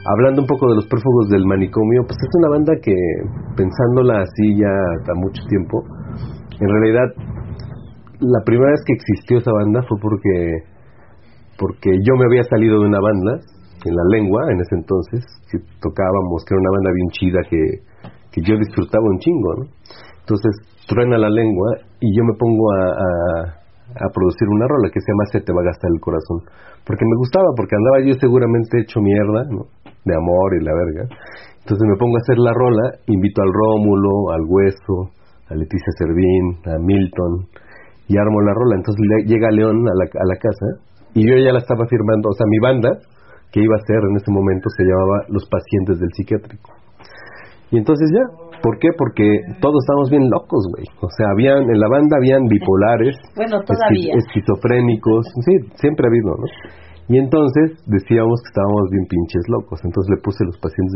hablando un poco de los prófugos del manicomio, pues es una banda que, pensándola así ya hasta mucho tiempo, en realidad la primera vez que existió esa banda fue porque yo me había salido de una banda en La Lengua en ese entonces, que tocábamos, que era una banda bien chida que yo disfrutaba un chingo, ¿no? Entonces truena La Lengua y yo me pongo a producir una rola que se llama Se te va a gastar el corazón, porque me gustaba, porque andaba yo seguramente hecho mierda, ¿no? De amor y la verga. Entonces me pongo a hacer la rola, invito al Rómulo, al Hueso, a Leticia Servín, a Milton, y armo la rola. Entonces llega León a la casa y yo ya la estaba firmando. O sea, mi banda que iba a ser en ese momento se llamaba Los Pacientes del Psiquiátrico. Y entonces ya, ¿por qué? Porque todos estábamos bien locos, güey. O sea, en la banda habían bipolares, bueno, todavía esquizofrénicos, sí, siempre ha habido, ¿no? Y entonces decíamos que estábamos bien pinches locos. Entonces le puse Los Pacientes